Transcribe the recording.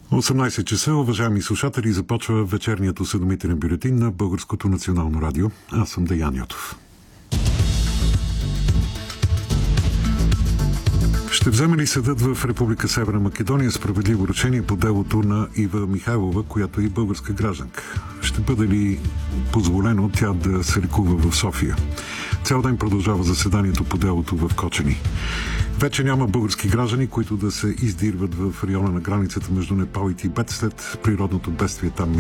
18 часа, уважаеми слушатели, започва вечерният осведомителен бюлетин на Българското национално радио. Аз съм Деян Йотов. Ще вземе ли съдът в Република Северна Македония справедливо решение по делото на Ива Михайлова, която е и българска гражданка? Ще бъде ли позволено тя да се лекува в София? Цял ден продължава заседанието по делото в Кочани. Вече няма български граждани, които да се издирват в района на границата между Непал и Тибет след природното бедствие там